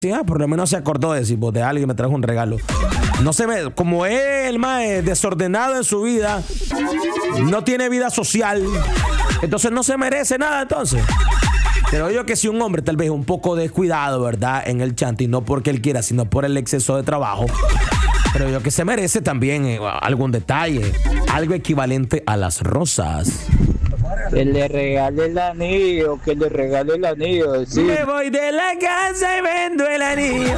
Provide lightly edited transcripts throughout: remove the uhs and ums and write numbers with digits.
Sí, por lo menos se acordó de decir, pues, de alguien me trajo un regalo. No se me, como es el más desordenado en su vida, no tiene vida social, entonces no se merece nada, entonces. Pero yo que si un hombre tal vez un poco descuidado, ¿verdad? En el chanti, no porque él quiera, sino por el exceso de trabajo. Pero yo que se merece también algún detalle, algo equivalente a las rosas. Que le regale el anillo, que le regale el anillo. Sí. Me voy de la casa y vendo el anillo.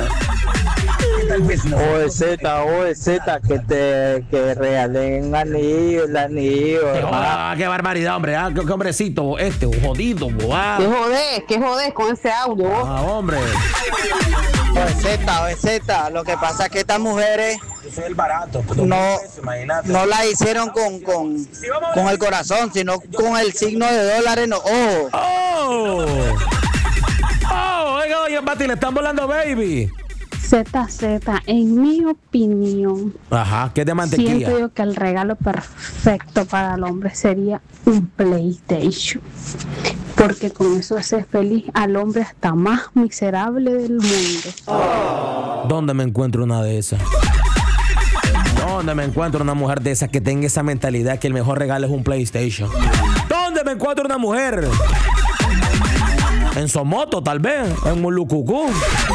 OZ, que regalen un anillo, el anillo. Qué barbaridad, hombre. Qué hombrecito, jodido, boa. ¿Qué jodés con ese audio? Hombre. OZ, lo que pasa es que estas mujeres no la hicieron con el corazón, sino con el signo de dólares en los ojos. Oiga, Pati, le están volando, baby. ZZ, en mi opinión, Ajá, ¿qué de mantequilla? siento yo que el regalo perfecto para el hombre sería un PlayStation, porque con eso hace feliz al hombre hasta más miserable del mundo. ¿Dónde me encuentro una de esas? ¿Dónde me encuentro una mujer de esas que tenga esa mentalidad que el mejor regalo es un PlayStation? ¿Dónde me encuentro una mujer? En Somoto, tal vez, en Mulucucú.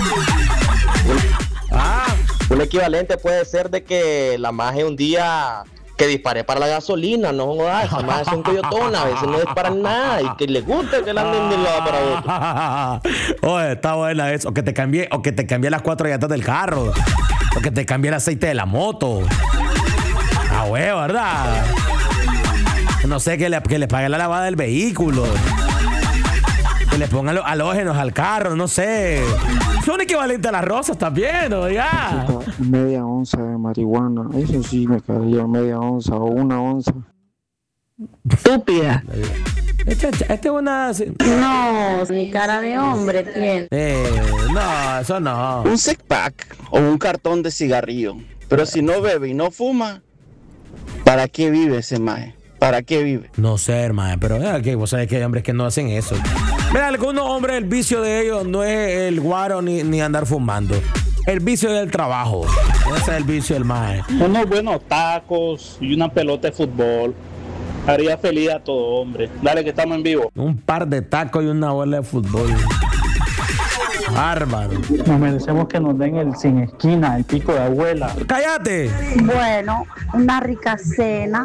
Un equivalente puede ser de que la maje un día que dispare para la gasolina, no jodas, esa maje son coyotonas, a veces no disparan nada y que le gusta que la anden de un lado para otro. Oye, está buena eso. O que te cambie las 4 llantas del carro. O que te cambie el aceite de la moto. Huevo, ¿verdad? No sé, que le pague la lavada del vehículo. Que le pongan halógenos al carro, no sé. Son equivalentes a las rosas también, ¿no? Ya. Media onza de marihuana, eso sí me caería, media onza o una onza. Estúpida. Este es una... No, ni cara de hombre tiene. No, eso no. Un six pack o un cartón de cigarrillo. Pero si no bebe y no fuma, ¿para qué vive ese maje? ¿Para qué vive? No sé, hermano, pero que vos sabés que hay hombres que no hacen eso. Mira, algunos hombres, el vicio de ellos no es el guaro ni andar fumando. El vicio es el trabajo. Ese es el vicio del maje. Unos buenos tacos y una pelota de fútbol haría feliz a todo hombre. Dale, que estamos en vivo. Un par de tacos y una bola de fútbol. Bárbaro. Nos merecemos que nos den el sin esquina, el pico de abuela. ¡Cállate! Bueno, una rica cena,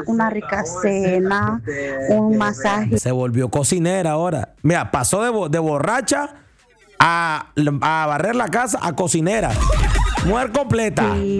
un masaje. Se volvió cocinera ahora. Mira, pasó de borracha a barrer la casa a cocinera. Mujer completa. Y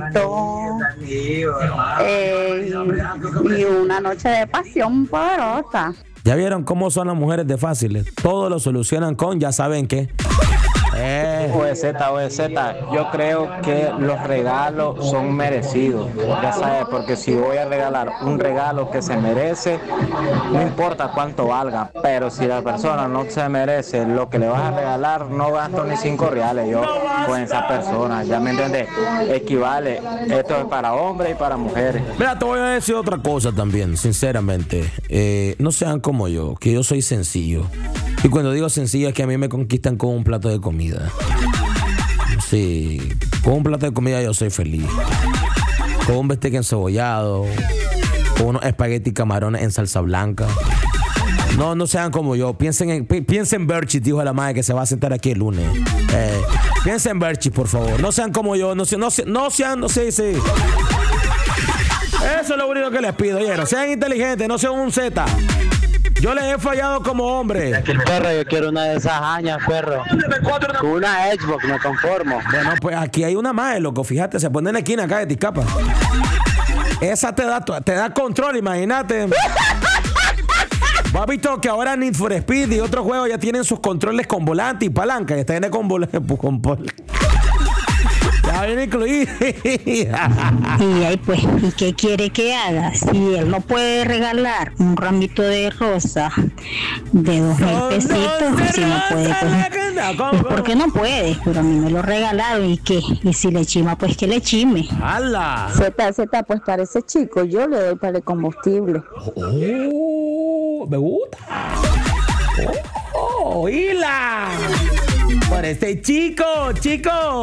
una noche de pasión poderosa. ¿Ya vieron cómo son las mujeres de fáciles? Todo lo solucionan con ya saben qué. OZ, yo creo que los regalos son merecidos, ya sabes, porque si voy a regalar un regalo que se merece, no importa cuánto valga, pero si la persona no se merece lo que le vas a regalar, no gasto ni 5 reales yo con esa persona, ya me entiendes, equivale, esto es para hombres y para mujeres. Mira, te voy a decir otra cosa también, sinceramente, no sean como yo, que yo soy sencillo. Y cuando digo sencillo es que a mí me conquistan con un plato de comida. Sí, con un plato de comida yo soy feliz. Con un bistec encebollado, con unos espagueti camarones en salsa blanca. No sean como yo. Piensen en Berchi, dijo la madre que se va a sentar aquí el lunes. Piensen en Berchi, por favor. No sean como yo. Sí. Eso es lo único que les pido. Oye, sean inteligentes, no sean un Z. Yo les he fallado como hombre. Perro, yo quiero una de esas añas, perro. Con una Xbox me conformo. Bueno, pues aquí hay una más, loco. Fíjate, se pone en la esquina acá de Ticapa. Esa te da control, imagínate. ¿Has visto que ahora Need for Speed y otros juegos ya tienen sus controles con volante y palanca? Y está viene con volante. Ya viene incluido. Y ahí pues, ¿y qué quiere que haga? Si él no puede regalar un ramito de rosa de 2,000 pesitos, si no puede, pues es porque no puede, pero a mí me lo regalaron y qué, y si le chima, pues que le chime. ¡Hala! Z, pues para ese chico yo le doy para el combustible. Me gusta. ¡Hila! por este chico.